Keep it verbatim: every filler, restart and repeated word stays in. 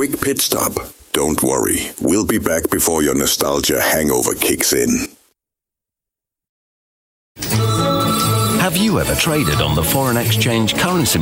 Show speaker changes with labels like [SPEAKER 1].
[SPEAKER 1] quick pit stop. Don't worry, we'll be back before your nostalgia hangover kicks in.
[SPEAKER 2] Have you ever traded on the foreign exchange currency